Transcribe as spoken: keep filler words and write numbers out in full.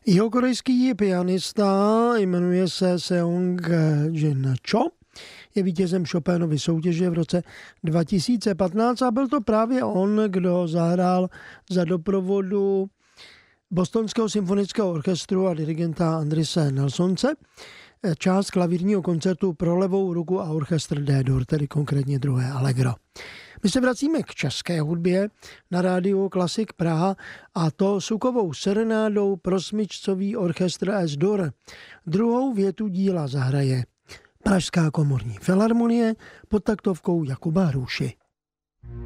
Jihokorejský pianista jmenuje se Seong Jin Cho. Je vítězem Chopinovy soutěže v roce dva tisíce patnáct a byl to právě on, kdo zahrál za doprovodu Bostonského symfonického orchestru a dirigenta Andrise Nelsonce část klavírního koncertu pro levou ruku a orchestr D-dur, tedy konkrétně druhé allegro. My se vracíme k české hudbě na rádiu Klasik Praha a to sukovou serenádou pro smyčcový orchestr S-dur. Druhou větu díla zahraje Pražská komorní filharmonie pod taktovkou Jakuba Hruši.